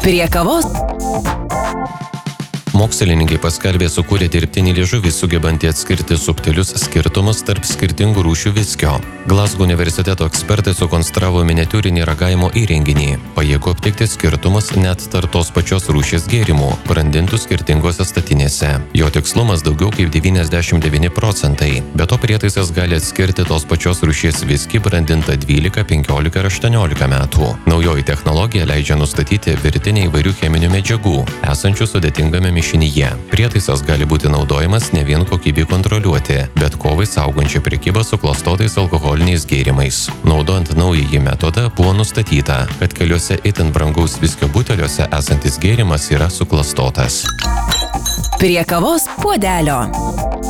Prie kavos. Mokslininkai paskelbė sukūrė dirbtinį liežuvį sugebantį atskirti subtilius skirtumus tarp skirtingų rūšių viskio. Glasgow universiteto ekspertai sukonstravo miniatiūrinį ragavimo įrenginį, pajėgų aptikti skirtumus net tarp tos pačios rūšies gėrimų, brandintų skirtingose statinėse. Jo tikslumas daugiau kaip 99%, be to prietaisas gali atskirti tos pačios rūšies viskį brandintą 12, 15 ir 18 metų. Naujoji technologija leidžia nustatyti virtinę įvairių cheminių medžiagų, esančių sudėtingame mišinyje. Prietaisas gali būti naudojamas ne vien kokybei kontroliuoti, bet kovai saugančią prekybą su klastotais alkoholiniais gėrimais. Naudojant naująjį metodą buvo nustatyta, kad keliuose itin brangaus viskio buteliuose esantis gėrimas yra suklastotas. Prie kavos puodelio.